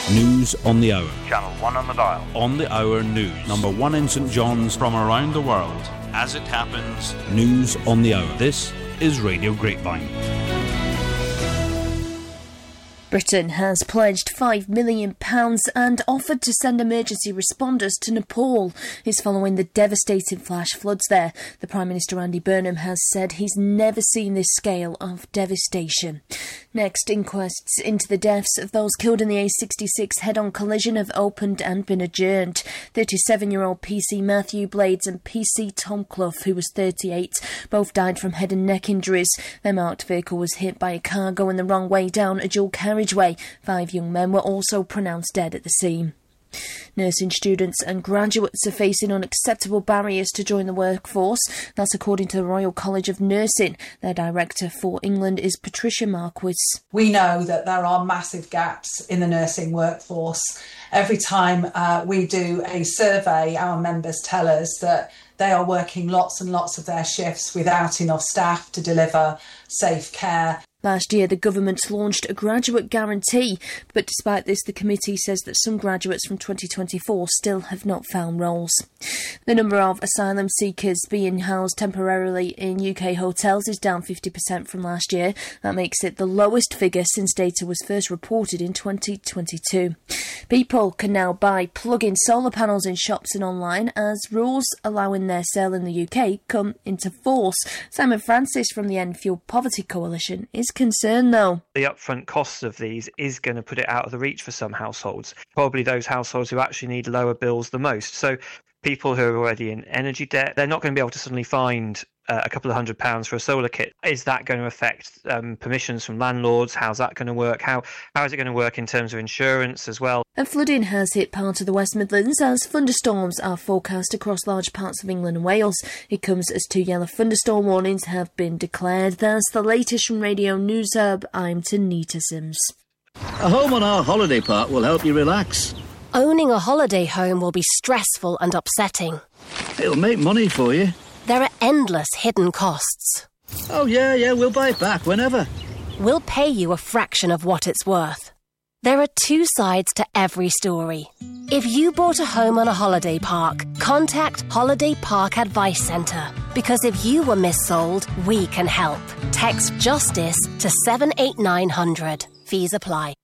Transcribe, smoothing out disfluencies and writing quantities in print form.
News on the hour. Channel 1 on the dial. On the hour news. Number 1 in St John's from around the world. As it happens, news on the hour. This is Radio Grapevine. Britain has pledged £5 million and offered to send emergency responders to Nepal. It's following the devastating flash floods there. The Prime Minister Andy Burnham has said he's never seen this scale of devastation. Next, inquests into the deaths of those killed in the A66 head-on collision have opened and been adjourned. 37-year-old PC Matthew Blades and PC Tom Clough, who was 38, both died from head and neck injuries. Their marked vehicle was hit by a car going the wrong way down a dual carriageway. 5 young men were also pronounced dead at the scene. Nursing students and graduates are facing unacceptable barriers to join the workforce. That's according to the Royal College of Nursing. Their director for England is Patricia Marquis. We know that there are massive gaps in the nursing workforce. Every time we do a survey, our members tell us that they are working lots and lots of their shifts without enough staff to deliver safe care. Last year, the government launched a graduate guarantee, but despite this, the committee says that some graduates from 2024 still have not found roles. The number of asylum seekers being housed temporarily in UK hotels is down 50% from last year. That makes it the lowest figure since data was first reported in 2022. People can now buy plug-in solar panels in shops and online as rules allowing their sale in the UK come into force. Simon Francis from the End Fuel Poverty Coalition is concerned, though. The upfront costs of these is going to put it out of the reach for some households, probably those households who actually need lower bills the most. So people who are already in energy debt, they're not going to be able to suddenly find a couple of £100 for a solar kit. Is that going to affect permissions from landlords? How's that going to work? How is it going to work in terms of insurance as well? And flooding has hit part of the West Midlands as thunderstorms are forecast across large parts of England and Wales. It comes as 2 yellow thunderstorm warnings have been declared. That's the latest from Radio News Hub. I'm Tanita Sims. A home on our holiday park will help you relax. Owning a holiday home will be stressful and upsetting. It'll make money for you. There are endless hidden costs. Oh, yeah, we'll buy it back whenever. We'll pay you a fraction of what it's worth. There are two sides to every story. If you bought a home on a holiday park, contact Holiday Park Advice Centre. Because if you were missold, we can help. Text JUSTICE to 78900. Fees apply.